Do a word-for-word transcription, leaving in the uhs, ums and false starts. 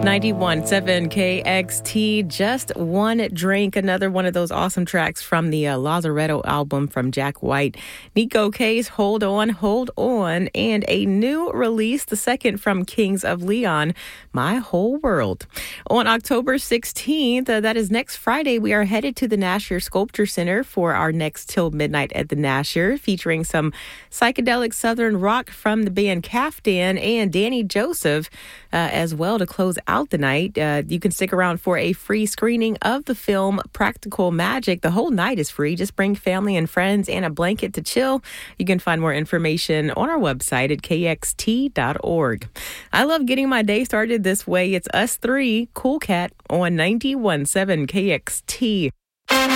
ninety-one point seven K X T, Just One Drink, another one of those awesome tracks from the uh, Lazaretto album from Jack White. Neko Case, Hold On, Hold On, and a new release, the second from Kings of Leon, My Whole World. On October sixteenth, uh, that is next Friday, we are headed to the Nasher Sculpture Center for our next Till Midnight at the Nasher, featuring some psychedelic Southern rock from the band Kaftan and Danny Joseph uh, as well to close out the night. Uh, you can stick around for a free screening of the film Practical Magic. The whole night is free. Just bring family and friends and a blanket to chill. You can find more information on our website at K X T dot org. I love getting my day started this way. It's us three, Cool Cat on ninety-one point seven K X T.